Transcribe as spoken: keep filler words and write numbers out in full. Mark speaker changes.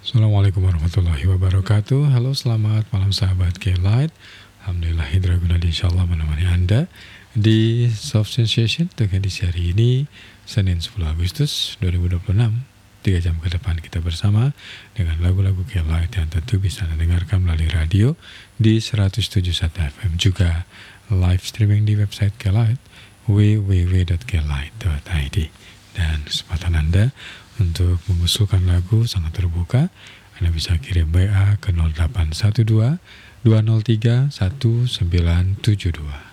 Speaker 1: Assalamualaikum warahmatullahi wabarakatuh. Halo, selamat malam sahabat K-Light. Alhamdulillah Hidra Gunadi insyaallah menemani Anda di Soft Sensation untuk edisi hari ini, Senin sepuluh Agustus dua ribu dua puluh enam. Tiga jam ke depan kita bersama dengan lagu-lagu K-Light yang tentu bisa Anda dengarkan melalui radio di seratus tujuh puluh satu F M, juga live streaming di website K-Light w w w dot k light dot i d. Dan kesempatan Anda untuk mengusulkan lagu sangat terbuka. Anda bisa kirim W A ke nol delapan satu dua dua nol tiga satu sembilan tujuh dua.